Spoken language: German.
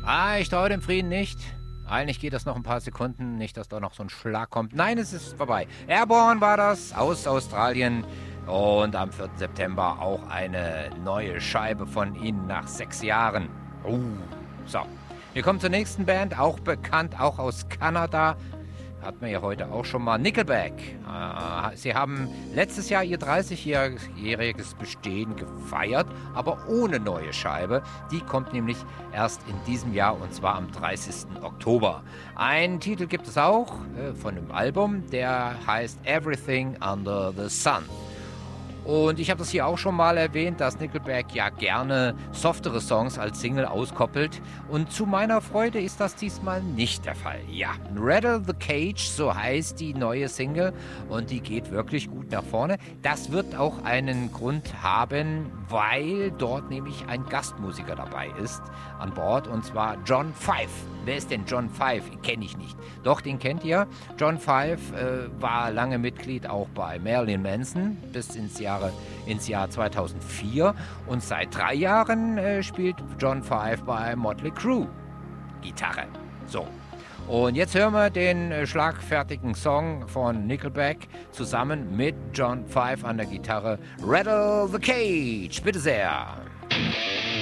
Ich traue dem Frieden nicht. Eigentlich geht das noch ein paar Sekunden, nicht, dass da noch so ein Schlag kommt. Nein, es ist vorbei. Airborne war das, aus Australien. Und am 4. September auch eine neue Scheibe von ihnen nach 6 Jahren. So. Wir kommen zur nächsten Band, auch bekannt, auch aus Kanada. Hatten wir ja heute auch schon mal. Nickelback. Sie haben letztes Jahr ihr 30-jähriges Bestehen gefeiert, aber ohne neue Scheibe. Die kommt nämlich erst in diesem Jahr, und zwar am 30. Oktober. Einen Titel gibt es auch von dem Album, der heißt Everything Under the Sun. Und ich habe das hier auch schon mal erwähnt, dass Nickelback ja gerne softere Songs als Single auskoppelt. Und zu meiner Freude ist das diesmal nicht der Fall. Ja, Rattle the Cage, so heißt die neue Single. Und die geht wirklich gut nach vorne. Das wird auch einen Grund haben, weil dort nämlich ein Gastmusiker dabei ist an Bord. Und zwar John Five. Wer ist denn John Five? Kenne ich nicht. Doch, den kennt ihr. John Five war lange Mitglied auch bei Marilyn Manson bis ins Jahr 2004. Und seit 3 Jahren spielt John Five bei Motley Crue Gitarre. So. Und jetzt hören wir den schlagfertigen Song von Nickelback zusammen mit John Five an der Gitarre. Rattle the Cage. Bitte sehr.